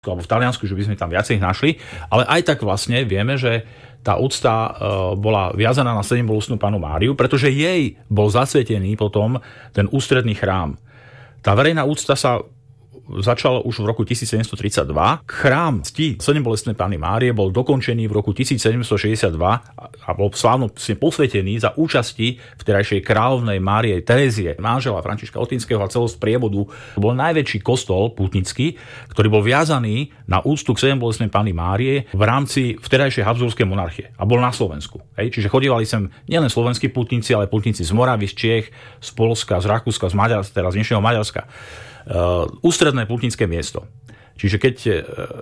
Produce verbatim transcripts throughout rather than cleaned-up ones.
alebo v Taliansku, že by sme tam viacej našli, ale aj tak vlastne vieme, že tá úcta bola viazaná na sedembolestnú Pannu Máriu, pretože jej bol zasvetený potom ten ústredný chrám. Tá verejná úcta sa začala už v roku tisícsedemstotridsaťdva. Chrám cti sedembolestnej Panny Márie bol dokončený v roku tisícsedemstošesťdesiatdva a bol slávnostne posvetený za účasti vtedajšej kráľovnej Márie Terézie, manžela Františka Otinského a celého sprievodu. To bol najväčší kostol pútnický, ktorý bol viazaný na úctu k sedembolestnej Panny Márie v rámci vtedajšej habsburskej monarchie a bol na Slovensku. Hej. Čiže chodívali sem nielen slovenskí pútnici, ale pútnici z Moravy, z Čiech, z Poľska, z Rakúska, z Maďarska, teraz z dnešného Maďarska. Uh, ústredné pútnické miesto. Čiže keď uh,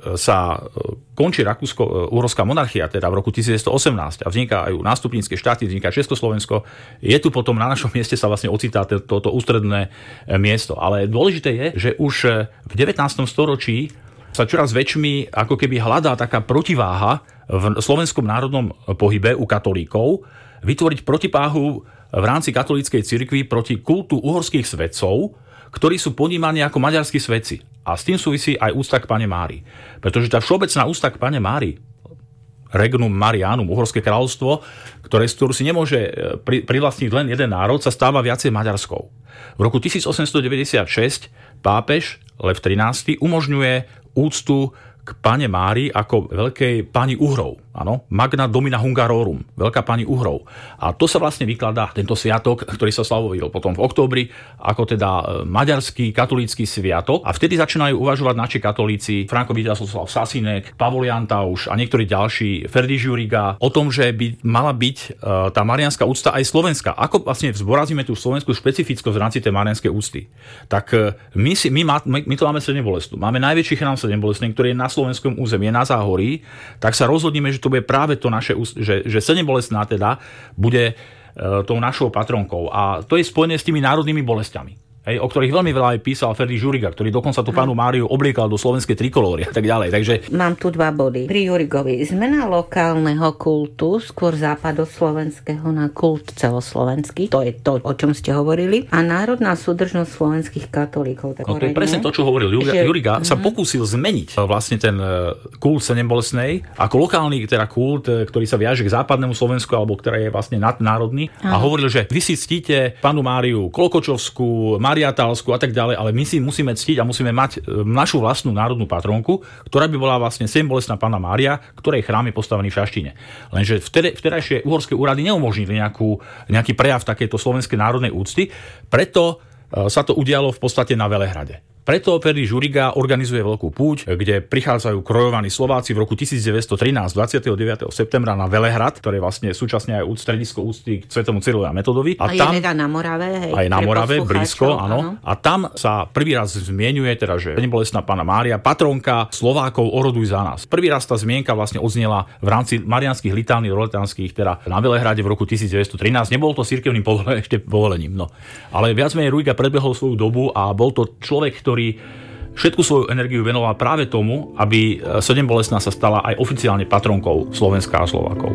sa končí Rakúsko-uhorská monarchia, teda v roku tisícdeväťstoosemnásť a vznikajú nástupnícke štáty, vzniká Československo, je tu potom na našom mieste sa vlastne ocitá toto ústredné miesto. Ale dôležité je, že už v devätnástom storočí sa čoraz väčšmi ako keby hľadá taká protiváha v slovenskom národnom pohybe u katolíkov, vytvoriť protipáhu v rámci katolíckej cirkvi proti kultu uhorských svetcov, ktorí sú ponímaní ako maďarskí svetci. A s tým súvisí aj úcta k Panne Márii. Pretože tá všeobecná úcta k Panne Márii, Regnum Marianum, Uhorské kráľovstvo, ktoré, ktorú si nemôže pri, privlastniť len jeden národ, sa stáva viacej maďarskou. V roku tisícosemstodeväťdesiatšesť pápež Lev trinásty umožňuje úctu k Panne Márii ako veľkej pani Uhrov. Áno, Magna Domina Hungarorum, veľká pani Uhrov. A to sa vlastne vykladá tento sviatok, ktorý sa slavovil potom v októbri, ako teda maďarský katolícky sviatok. A vtedy začínajú uvažovať naši katolíci, Franko Víťazslav Sasinek, Pavol Jantauš a niektorí ďalší, Ferdi Žuriga, o tom, že by mala byť tá mariánska úcta aj slovenská. Ako vlastne vzborazíme tú slovenskú špecifickosť v rámci tej mariánskej úcty? Tak my, si, my, má, my, my to máme sedembolestnú. Máme najväčší chrám sedembolestný, ktorý je na slovenskom území, je na Záhorí, tak sa rozhodneme, že to bude práve to naše, že, že sedembolestná teda bude e, tou našou patronkou. A to je spojené s tými národnými bolestiami, hej, o ktorých veľmi veľa aj písal Ferdi Žuriga, ktorý dokonca tú Pannu Máriu obliekal do slovenskej trikolóry a tak ďalej. Takže mám tu dva body. Pri Jurigovi zmena lokálneho kultu, skôr západoslovenského na kult celoslovenský. To je to, o čom ste hovorili. A národná súdržnosť slovenských katolíkov. No, to je presne to, čo hovoril Juriga. Že... Juriga sa uh-huh. pokúsil zmeniť vlastne ten kult sedembolestnej ako lokálny teda kult, ktorý sa viaže k západnému Slovensku alebo ktorý je vlastne nadnárodný. Uh-huh. A hovoril, že vy si ctíte Pannu Máriu Klokočovskú, Mariatálsku a tak ďalej, ale my si musíme ctiť a musíme mať našu vlastnú národnú patronku, ktorá by bola vlastne sedembolestná Panna Mária, ktorej chrám je postavený v Šaštine. Lenže vtedy, vtedajšie uhorské úrady neumožnili nejakú, nejaký prejav takejto slovenskej národnej úcty, preto sa to udialo v podstate na Velehrade. Preto Ferdi Žuriga organizuje veľkú púť, kde prichádzajú krojovaní Slováci v roku devätnásťstotrinásť, dvadsiateho deviateho septembra na Velehrad, ktoré vlastne súčasne aj stredisko úcty k Svätému Cyrilovi a Metodovi. A, a tam, je teda na Morave, hej, aj na Morave, blízko, áno. A tam sa prvý raz zmienuje, teda, že sedembolestná Panna Mária, patronka Slovákov, oroduj za nás. Prvý raz tá zmienka vlastne odznela v rámci mariánskych litánií roletánskych, teda na Velehrade v roku devätnásťstotrinásť. Nebol to cirkevným povolením, ešte povolením, no. Ale viac menej Žuriga predbehol svoju dobu a bol to človek, ktorý všetku svoju energiu venoval práve tomu, aby sedembolestná sa stala aj oficiálne patronkou Slovenska a Slovákov.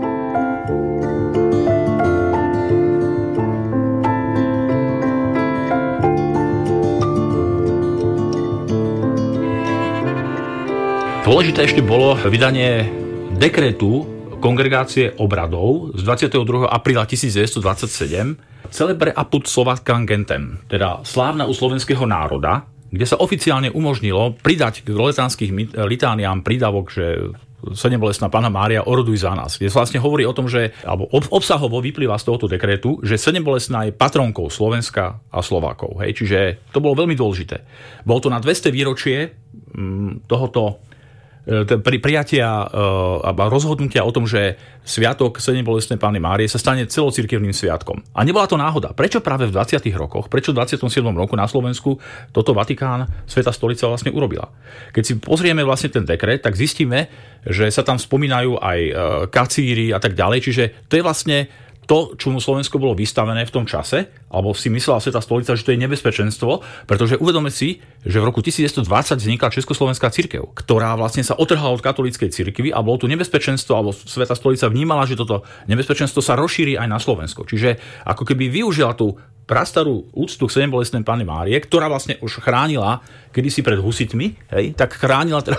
Dôležité ešte bolo vydanie dekrétu Kongregácie obradov z dvadsiateho druhého apríla tisícdeväťstodvadsaťsedem Celebre apud Slováckam gentem, teda slávna u slovenského národa, kde sa oficiálne umožnilo pridať k roletánskych litániám prídavok, že sedembolestná Panna Mária, oroduj za nás. Kde sa vlastne hovorí o tom, že alebo obsahovo vyplýva z tohoto dekrétu, že sedembolestná je patronkou Slovenska a Slovákov. Hej? Čiže to bolo veľmi dôležité. Bolo to na dvesto výročie tohoto pri prijatia a rozhodnutia o tom, že sviatok sedembolestnej Panny Márie sa stane celocirkevným sviatkom. A nebola to náhoda. Prečo práve v dvadsiatych rokoch, prečo v dvadsiatom siedmom roku na Slovensku toto Vatikán, Svätá stolica vlastne urobila? Keď si pozrieme vlastne ten dekret, tak zistíme, že sa tam spomínajú aj kacíri a tak ďalej, čiže to je vlastne to, čo mu Slovensko bolo vystavené v tom čase, alebo si myslela Svätá stolica, že to je nebezpečenstvo, pretože uvedome si, že v roku tisícdeväťstodvadsať vznikla Československá cirkev, ktorá vlastne sa otrhala od katolíckej cirkvi a bolo tu nebezpečenstvo, alebo Svätá stolica vnímala, že toto nebezpečenstvo sa rozšíri aj na Slovensko. Čiže ako keby využila tú prastarú úctu k sedembolestnej Panny Márie, ktorá vlastne už chránila kedysi pred husitmi, hej, tak chránila teda